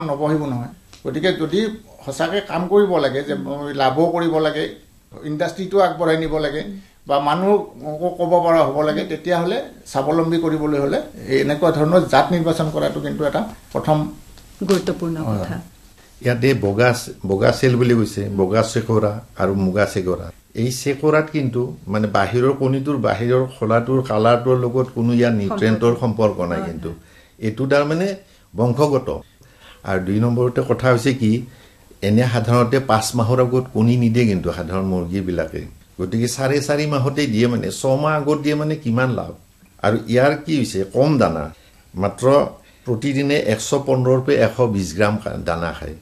নবহিব নহয় গতিকে যদি সঁচাকে কাম কৰিব লাগে যে লাভো কৰিব লাগে ইণ্ডাষ্ট্ৰিটো আগবঢ়াই নিব লাগে বা মানুহকো ক'ব পৰা হ'ব লাগে তেতিয়াহ'লে স্বাৱলম্বী কৰিবলৈ হ'লে এনেকুৱা ধৰণৰ জাত নিৰ্বাচন কৰাটো কিন্তু এটা প্ৰথম গুৰুত্বপূৰ্ণ কথা ইয়াতে বগা চেল বুলি কৈছে বগা চেকৰা আৰু মুগা চেকৰা এই চেকৰাত কিন্তু মানে বাহিৰৰ কণীটোৰ বাহিৰৰ খোলাটোৰ কালাৰটোৰ লগত কোনো ইয়াৰ নিউট্ৰিয়েণ্টৰ সম্পৰ্ক নাই কিন্তু এইটো তাৰ মানে বংশগত আৰু 2 নম্বৰতে কথা হৈছে কি এনে সাধাৰণতে 5 মাহৰ আগত কণী নিদিয়ে কিন্তু সাধাৰণ মুৰ্গীবিলাকে গতিকে 4.5 মাহতে দিয়ে মানে 6 মাহ আগত দিয়ে মানে কিমান লাভ আৰু ইয়াৰ কি হৈছে কম দানা মাত্ৰ প্ৰতিদিনে 115 পৰা 120 গ্ৰাম দানা খায়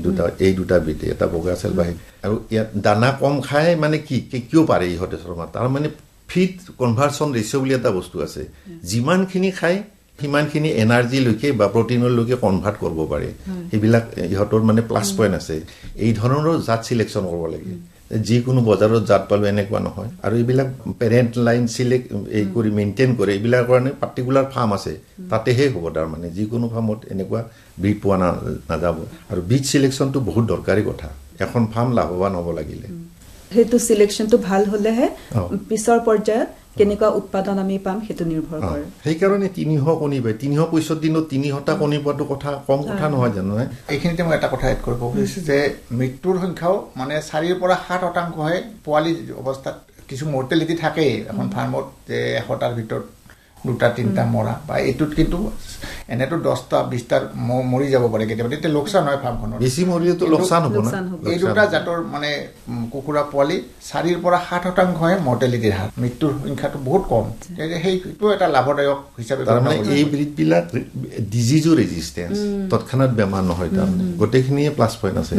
এই দুটা বিধে এটা বগা চেল বাহি আৰু ইয়াত দানা কম খায় মানে কি কিয় পাৰে ইহঁতে শৰ্মা তাৰ মানে ফিড কনভাৰ্সন ৰেচিও বুলি এটা বস্তু আছে যিমানখিনি খায় সিমানখিনি এনাৰ্জি লৈকে বা প্ৰটিনৰ লৈকে কনভাৰ্ট কৰিব পাৰে এইবিলাক ইহঁতৰ মানে প্লাছ পইণ্ট আছে এই ধৰণৰ জাত সিলেকশ্যন কৰিব লাগে যিকোনো বজাৰত জাত পালো এনেকুৱা নহয় আৰু এইবিলাক পেৰেণ্ট লাইন সিলেক্ট এই কৰি মেইনটেইন কৰে এইবিলাক কাৰণে পাৰ্টিকুলাৰ ফাৰ্ম আছে তাতেহে হ'ব তাৰ মানে যিকোনো ফাৰ্মত এনেকুৱা ব্ৰিড পোৱা নাযাব আৰু ব্ৰিড সিলেকশ্যনটো বহুত দৰকাৰী কথা এখন ফাৰ্ম লাভৱান হ'ব লাগিলে হেতু সিলেকশ্যনটো ভাল হলেহে পিছৰ পৰ্যায়ত কেনেকুৱা উৎপাদন আমি পাম হেতু নিৰ্ভৰ কৰে সেই কাৰণে 300 কণী পায় 365 দিনত 300টা কণী পোৱাটো কথা কম কথা নহয় জানো এইখিনিতে মই এটা কথা এড কৰিব খুজিছো যে মৃত্যুৰ সংখ্যাও মানে 4 পৰা 7% হে পোৱালি অৱস্থাত কিছু মৰ্টেলিটি থাকে এখন ফাৰ্মত যে 100টাৰ ভিতৰত 2টা 3টা মৰা বা এটুত কিন্তু এনেটো 10টা 20টা মৰি যাব পাৰে কেতিয়াবা তেতিয়া লোকসান হয় ফাৰ্মখনৰ বেছি মৰিলেতো লোকসান হ'ব না এই দুটা জাতৰ মানে কুকুৰা পোৱালি 4 পৰা 7% হে মৰ্টেলিটিৰ হাৰ মৃত্যুৰ সংখ্যাটো বহুত কম সেইটো এটা লাভদায়ক হিচাপে তাৰ মানে এই ব্ৰিডবিলাক ডিজিজৰ ৰেজিস্ট্যান্স তৎক্ষণাত বেমাৰ নহয় তাৰ গোটেইখিনিয়ে প্লাছ পইণ্ট আছে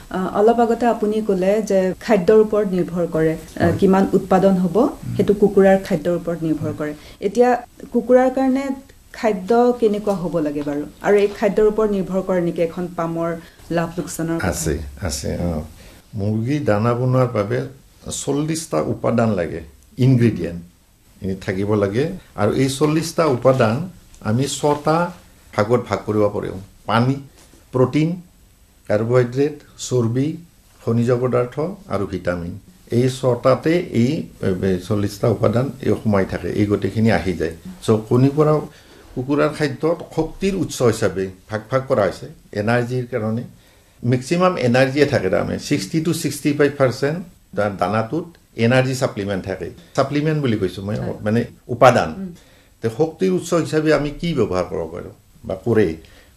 অলপ আগতে আপুনি ক'লে যে খাদ্যৰ ওপৰত নিৰ্ভৰ কৰে কিমান উৎপাদন হ'ব হেতু কুকুৰাৰ খাদ্যৰ ওপৰত নিৰ্ভৰ কৰে এতিয়া কুকুৰাৰ কাৰণে খাদ্য কেনেকুৱা হ'ব লাগে বাৰু আৰু এই খাদ্যৰ ওপৰত নিৰ্ভৰ কৰে নেকি এখন পামৰ লাভ লোকসানৰ আছে মুৰ্গী দানা বনোৱাৰ বাবে 40টা উপাদান লাগে ইনগ্ৰেডিয়েন্ট থাকিব লাগে আৰু এই 40টা উপাদান আমি 6টা ভাগত ভাগ কৰিব পাৰোঁ পানী প্ৰটিন কাৰ্বোহাইড্ৰেট চৰ্বি খনিজ পদাৰ্থ আৰু ভিটামিন এই 6টাতে এই 40টা উপাদান এই সোমাই থাকে এই গোটেইখিনি আহি যায় সো কণীৰ পৰা কুকুৰাৰ খাদ্যত শক্তিৰ উৎস হিচাপে ভাগ কৰা হৈছে এনাৰ্জিৰ কাৰণে ম্যাক্সিমাম এনাৰ্জিয়ে থাকে তাৰমানে 60 to 65% দানাটোত এনাৰ্জি সাপ্লিমেন্ট থাকে সাপ্লিমেন্ট বুলি কৈছো মই মানে উপাদান তে শক্তিৰ উৎস হিচাপে আমি কি ব্যৱহাৰ কৰিব পাৰো বা কৰে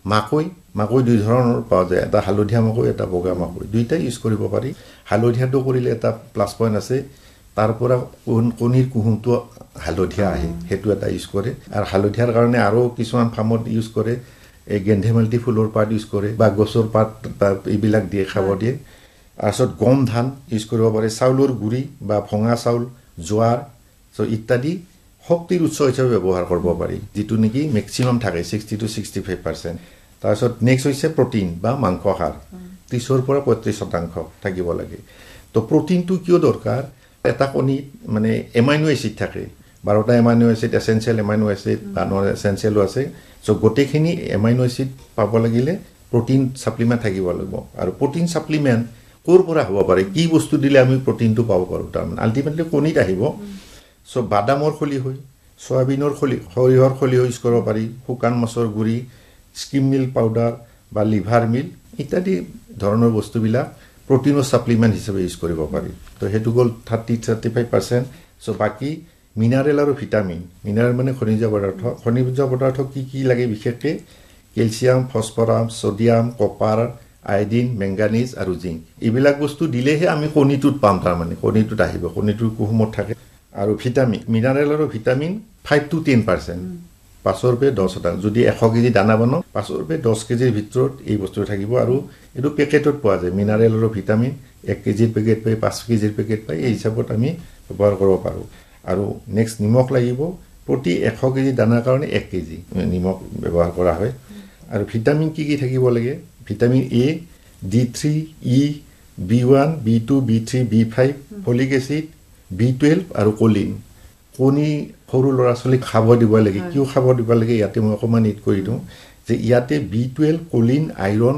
মাকৈ দুই ধৰণৰ পাওয়া যায় এটা হালধীয়া মাকৈ এটা বগা মাকৈ দুইটা ইউজ কৰিব পাৰি হালধীয়াটো কৰিলে এটা প্লাস পইণ্ট আছে তাৰ পৰা কণীৰ কুহুমটো হালধীয়া আহে হেতু এটা ইউজ কৰে আৰু হালধীয়াৰ কাৰণে আৰু কিছুমান ফাৰ্মত ইউজ কৰে এই গেন্ধেমালতি ফুলৰ পাত ইউজ কৰে বা গছৰ পাত এইবিলাক দিয়ে খাব দিয়ে আছত গম ধান ইউজ কৰিব পাৰে চাউলৰ গুৰি বা ভঙা চাউল জোৱাৰ সো ইত্যাদি শক্তিৰ উৎস হিচাপে ব্যৱহাৰ কৰিব পাৰি যেটো নেকি ম্যাক্সিমাম থাকে 60 to 65% তাৰছত নেক্সট হৈছে প্ৰটিন বা মাংস আহাৰ 30 পৰা 35% থাকিব লাগে তো প্ৰটিনটো কিয় দৰকাৰ এটা কণী মানে এমাইনো এসিড থাকে 12টা amino acid essential amino acid বা নন এসেনশিয়ালও আছে সো গোটেইখিনি এমাইনো এসিড পাব লাগিলে প্ৰটিন সাপ্লিমেন্ট থাকিব লাগিব আৰু প্ৰটিন সাপ্লিমেন্ট কোৰ পৰা হ'ব পাৰে কি বস্তু দিলে আমি প্ৰটিনটো পাব পাৰো তাৰ মানে আলটিমেটলি কণীত আহিব সো বাদামৰ খলি হৈ সয়াবিনৰ খলি সৰিয়হৰ খলি ইউজ কৰিব পাৰি শুকান মাছৰ গুৰি স্কিম মিল পাউডাৰ বা লিভাৰ মিল ইত্যাদি ধৰণৰ বস্তুবিলাক প্ৰটিনৰ সাপ্লিমেন্ট হিচাপে ইউজ কৰিব পাৰি তো হেতু গল 30-35% সো বাকি মিনাৰেল আৰু ভিটামিন মিনাৰেল মানে খনিজ পদাৰ্থ কি লাগে বিশেষকৈ calcium ফসফৰাছ sodium copper iodine manganese আৰু জিংক এইবিলাক বস্তু দিলেহে আমি কণীটোত পাম তাৰ মানে কণীটোত আহিব কণীটোৰ কুহুমত থাকে আৰু ভিটামিন মিনাৰেল আৰু ভিটামিন 5 to 10% 5 পৰা 10% যদি 100 কেজি দানা বনাও 5 পৰা 10 কেজিৰ ভিতৰত এই বস্তু থাকিব আৰু এটো পেকেটত পোৱা যায় মিনাৰেল আৰু ভিটামিন 1 কেজিৰ পেকেট পাই 5 কেজিৰ পেকেট পাই এই হিচাপত আমি ব্যৱহাৰ কৰিব পাৰো আৰু নেক্সট নিমখ লাগিব প্ৰতি 100 কেজি দানাৰ কাৰণে 1 কেজি নিমখ ব্যৱহাৰ কৰা হয় আৰু ভিটামিন কি থাকিব লাগে vitamin A D3 E B1 B2 B3 B5 folic acid B12 আৰু কোলিন কোনি সৰু লৰা চলি খাব দিব লাগে কিয় খাব দিব লাগে ইয়াতে মই অকমান ইট কৰি দিওঁ যে ইয়াতে B12 কোলিন আইৰন